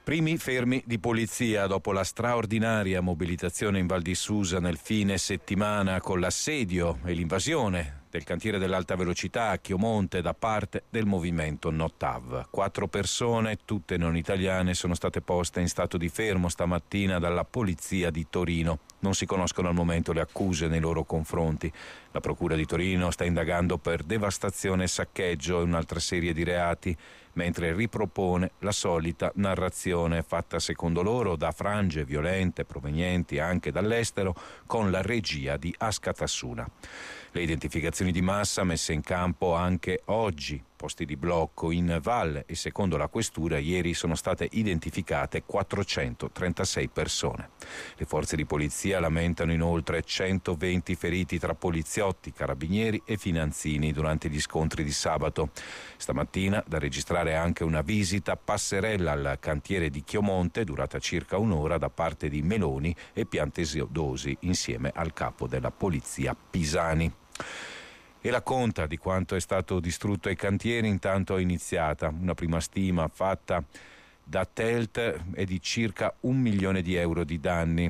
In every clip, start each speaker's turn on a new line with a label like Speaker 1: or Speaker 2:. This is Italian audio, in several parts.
Speaker 1: Primi fermi di polizia dopo la straordinaria mobilitazione in Val di Susa nel fine settimana con l'assedio e l'invasione del cantiere dell'alta velocità a Chiomonte da parte del movimento NOTAV. 4 persone, tutte non italiane, sono state poste in stato di fermo stamattina dalla polizia di Torino. Non si conoscono al momento le accuse nei loro confronti. La procura di Torino sta indagando per devastazione e saccheggio e un'altra serie di reati, mentre ripropone la solita narrazione fatta secondo loro da frange violente provenienti anche dall'estero con la regia di Askatassuna. Le identificazioni di massa messe in campo anche oggi, posti di blocco in valle e secondo la questura ieri sono state identificate 436 persone. Le forze di polizia lamentano inoltre 120 feriti tra poliziotti, carabinieri e finanzini durante gli scontri di sabato. Stamattina da registrare anche una visita passerella al cantiere di Chiomonte durata circa un'ora da parte di Meloni e Piantedosi insieme al capo della polizia Pisani. E la conta di quanto è stato distrutto ai cantieri intanto è iniziata. Una prima stima fatta da Telt è di circa 1 milione di euro di danni.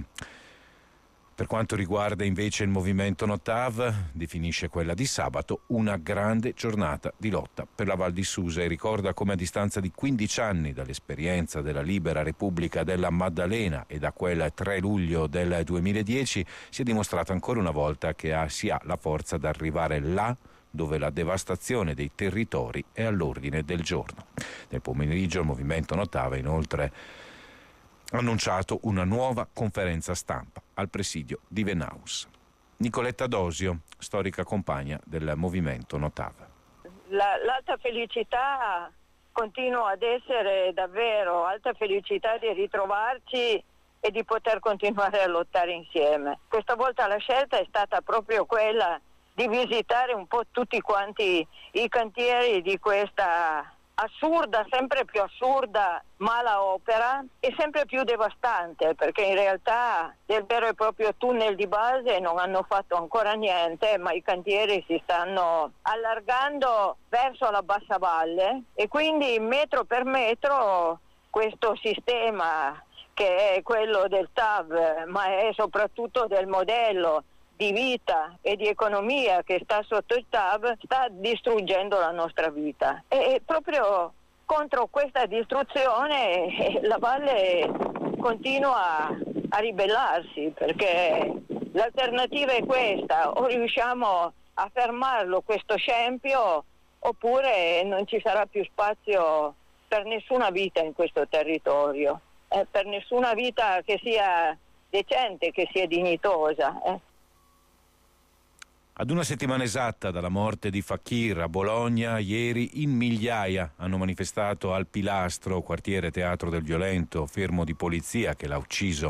Speaker 1: Per quanto riguarda invece il movimento NOTAV, definisce quella di sabato una grande giornata di lotta per la Val di Susa e ricorda come a distanza di 15 anni dall'esperienza della Libera Repubblica della Maddalena e da quel 3 luglio del 2010 si è dimostrato ancora una volta che si ha la forza di arrivare là dove la devastazione dei territori è all'ordine del giorno. Nel pomeriggio il movimento NOTAV ha inoltre annunciato una nuova conferenza stampa al presidio di Venaus. Nicoletta Dosio, storica compagna del movimento NOTAV.
Speaker 2: L'alta felicità continua ad essere davvero alta felicità di ritrovarci e di poter continuare a lottare insieme. Questa volta la scelta è stata proprio quella di visitare un po' tutti quanti i cantieri di questa assurda, sempre più assurda mala opera e sempre più devastante, perché in realtà del vero e proprio tunnel di base non hanno fatto ancora niente, ma i cantieri si stanno allargando verso la bassa valle e quindi metro per metro questo sistema, che è quello del TAV, ma è soprattutto del modello di vita e di economia che sta sotto il TAV, sta distruggendo la nostra vita. E proprio contro questa distruzione la Valle continua a ribellarsi, perché l'alternativa è questa: o riusciamo a fermarlo questo scempio, oppure non ci sarà più spazio per nessuna vita in questo territorio, per nessuna vita che sia decente, che sia dignitosa.
Speaker 1: Ad una settimana esatta dalla morte di Fakir a Bologna, ieri in migliaia hanno manifestato al Pilastro, quartiere teatro del violento, fermo di polizia che l'ha ucciso.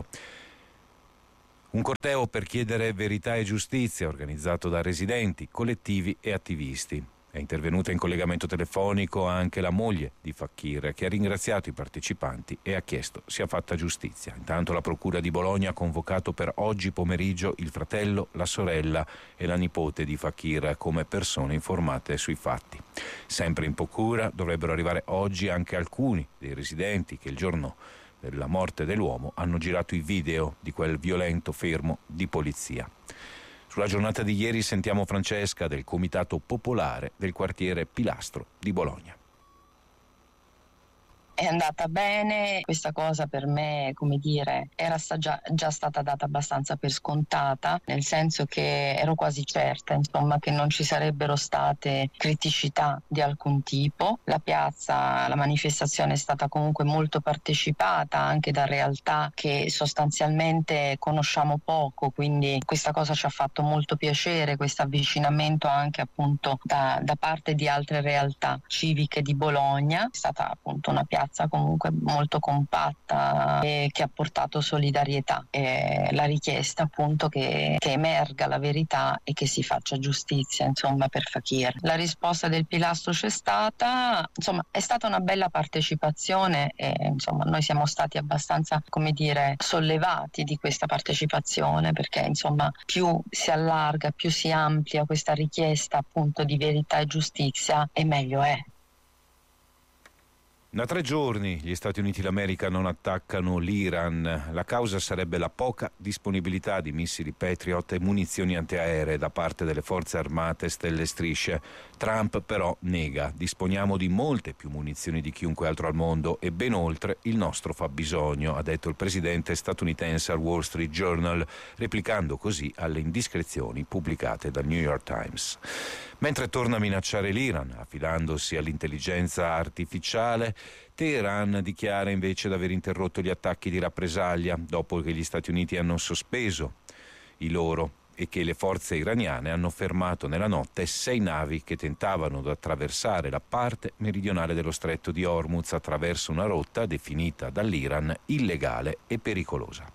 Speaker 1: Un corteo per chiedere verità e giustizia organizzato da residenti, collettivi e attivisti. È intervenuta in collegamento telefonico anche la moglie di Fakir, che ha ringraziato i partecipanti e ha chiesto sia fatta giustizia. Intanto la Procura di Bologna ha convocato per oggi pomeriggio il fratello, la sorella e la nipote di Fakir come persone informate sui fatti. Sempre in procura dovrebbero arrivare oggi anche alcuni dei residenti che il giorno della morte dell'uomo hanno girato i video di quel violento fermo di polizia. Sulla giornata di ieri sentiamo Francesca del Comitato Popolare del quartiere Pilastro di Bologna.
Speaker 3: È andata bene, questa cosa per me, come dire, era già stata data abbastanza per scontata, nel senso che ero quasi certa, insomma, che non ci sarebbero state criticità di alcun tipo. La piazza, la manifestazione è stata comunque molto partecipata anche da realtà che sostanzialmente conosciamo poco, quindi questa cosa ci ha fatto molto piacere, questo avvicinamento anche appunto da parte di altre realtà civiche di Bologna. È stata appunto una piazza comunque molto compatta e che ha portato solidarietà, e la richiesta appunto che emerga la verità e che si faccia giustizia, insomma, per Fakir. La risposta del Pilastro c'è stata, insomma è stata una bella partecipazione e insomma noi siamo stati abbastanza, come dire, sollevati di questa partecipazione, perché insomma più si allarga, più si amplia questa richiesta appunto di verità e giustizia e meglio è.
Speaker 1: Da 3 giorni gli Stati Uniti d'America non attaccano l'Iran. La causa sarebbe la poca disponibilità di missili Patriot e munizioni antiaeree da parte delle forze armate stelle e strisce. Trump però nega: disponiamo di molte più munizioni di chiunque altro al mondo e ben oltre il nostro fabbisogno, ha detto il presidente statunitense al Wall Street Journal, replicando così alle indiscrezioni pubblicate dal New York Times. Mentre torna a minacciare l'Iran, affidandosi all'intelligenza artificiale, Teheran dichiara invece di aver interrotto gli attacchi di rappresaglia dopo che gli Stati Uniti hanno sospeso i loro e che le forze iraniane hanno fermato nella notte 6 navi che tentavano di attraversare la parte meridionale dello stretto di Hormuz attraverso una rotta definita dall'Iran illegale e pericolosa.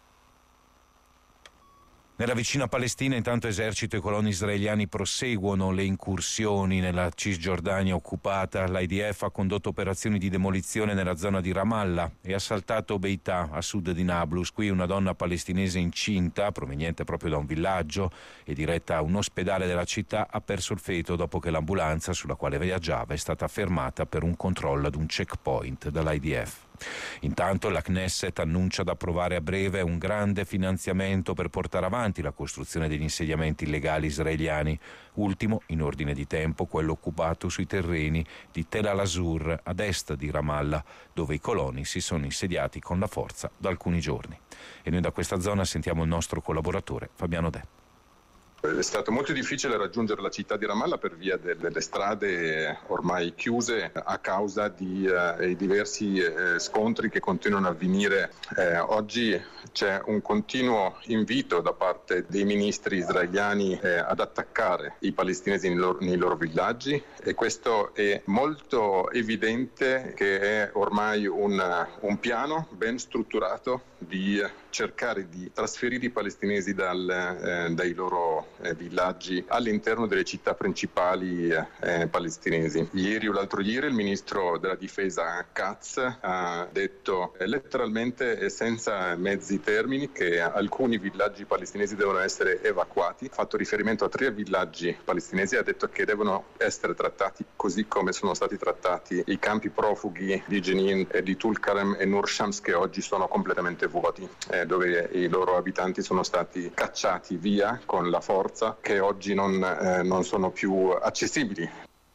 Speaker 1: Nella vicina Palestina, intanto, esercito e coloni israeliani proseguono le incursioni nella Cisgiordania occupata. L'IDF ha condotto operazioni di demolizione nella zona di Ramallah e assaltato Beità, a sud di Nablus. Qui una donna palestinese incinta, proveniente proprio da un villaggio e diretta a un ospedale della città, ha perso il feto dopo che l'ambulanza sulla quale viaggiava è stata fermata per un controllo ad un checkpoint dall'IDF. Intanto la Knesset annuncia di approvare a breve un grande finanziamento per portare avanti la costruzione degli insediamenti illegali israeliani, ultimo in ordine di tempo quello occupato sui terreni di Tel al-Azur ad est di Ramallah, dove i coloni si sono insediati con la forza da alcuni giorni. E noi da questa zona sentiamo il nostro collaboratore Fabiano De.
Speaker 4: È stato molto difficile raggiungere la città di Ramallah per via delle strade ormai chiuse a causa di diversi scontri che continuano a avvenire. Oggi c'è un continuo invito da parte dei ministri israeliani ad attaccare i palestinesi nei loro villaggi, e questo è molto evidente che è ormai un piano ben strutturato di cercare di trasferire i palestinesi dai loro villaggi all'interno delle città principali palestinesi. Ieri o l'altro ieri il ministro della difesa Katz ha detto letteralmente e senza mezzi termini che alcuni villaggi palestinesi devono essere evacuati. Ha fatto riferimento a 3 villaggi palestinesi e ha detto che devono essere trattati così come sono stati trattati i campi profughi di Jenin, di Tulkarem e Nur Shams, che oggi sono completamente vuoti, dove i loro abitanti sono stati cacciati via con la forza, che oggi non sono più accessibili.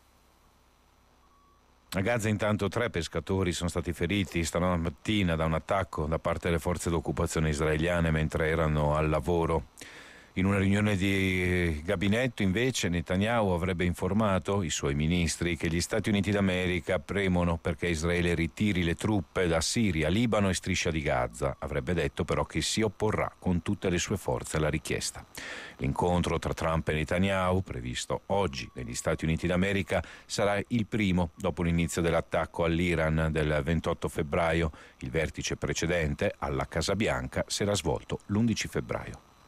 Speaker 1: A Gaza intanto 3 pescatori sono stati feriti stamattina da un attacco da parte delle forze d'occupazione israeliane mentre erano al lavoro. In una riunione di gabinetto, invece, Netanyahu avrebbe informato i suoi ministri che gli Stati Uniti d'America premono perché Israele ritiri le truppe da Siria, Libano e Striscia di Gaza. Avrebbe detto però che si opporrà con tutte le sue forze alla richiesta. L'incontro tra Trump e Netanyahu, previsto oggi negli Stati Uniti d'America, sarà il primo dopo l'inizio dell'attacco all'Iran del 28 febbraio. Il vertice precedente alla Casa Bianca si era svolto l'11 febbraio.